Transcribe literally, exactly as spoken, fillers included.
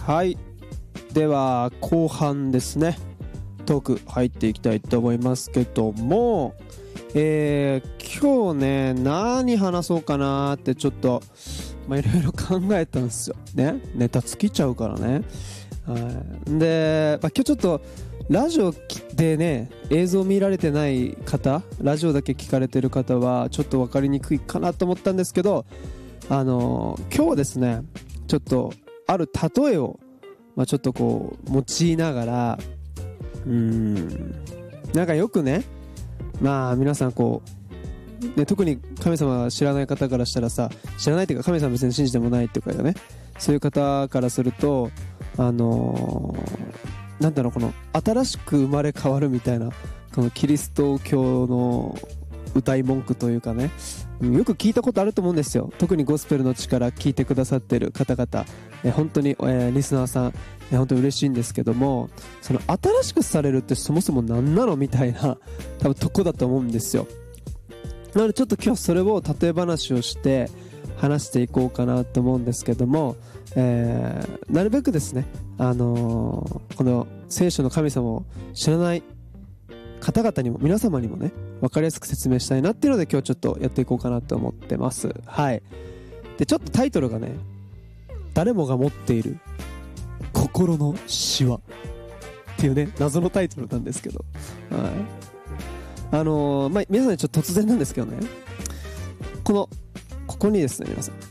はい、では後半ですね、トーク入っていきたいと思いますけども、えー、今日ね何話そうかなってちょっとまあいろいろ考えたんですよね。ネタ尽きちゃうからね。はい。で、まあ、今日ちょっとラジオでね映像見られてない方、ラジオだけ聞かれてる方はちょっと分かりにくいかなと思ったんですけど、あのー、今日ですねちょっとある例えを、まあ、ちょっとこう用いながら、うーんなんかよくね、まあ皆さんこう、ね、特に神様が知らない方からしたらさ、知らないっていうか神様別に信じてもないっていうかね、そういう方からすると、あのー、なんだろう、この新しく生まれ変わるみたいな、このキリスト教の歌い文句というかね、よく聞いたことあると思うんですよ。特にゴスペルの力聞いてくださってる方々、え本当に、えー、リスナーさん、えー、本当に嬉しいんですけども、その新しくされるってそもそも何なのみたいな多分とこだと思うんですよ。なのでちょっと今日それを例え話をして話していこうかなと思うんですけども、えー、なるべくですね、あのー、この聖書の神様を知らない方々にも皆様にもね分かりやすく説明したいなっていうので今日ちょっとやっていこうかなと思ってます。はい。でちょっとタイトルがね、誰もが持っている心のシワっていうね謎のタイトルなんですけど、はい。あのー、まあ皆さんにちょっと突然なんですけどね、このここにですね皆さん